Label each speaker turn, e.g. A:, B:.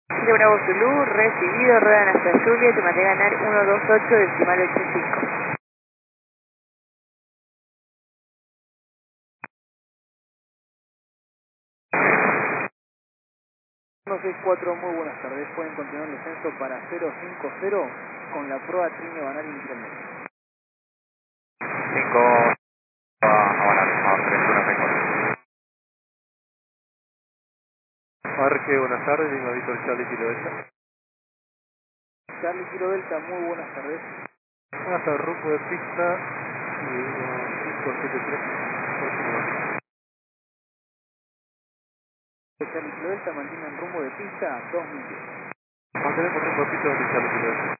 A: De Bravo Zulu, recibido, ruedan hasta Julia, te mandé a ganar 128 decimal 85.
B: 164, muy buenas tardes. Pueden continuar el descenso para 050 con la proa Trinio Banal Independiente.
C: 5 a Banal, 31 records.
D: Arque, buenas tardes, Lima Víctor Charlie Kilo Delta.
B: Charlie Kilo Delta, muy buenas tardes.
D: Hasta rumbo de pista y 573.
B: Charlie Kilo Delta mantiene en rumbo de pista 2010.
D: Mantenemos rumbo de pista donde Charlie Kilo Delta.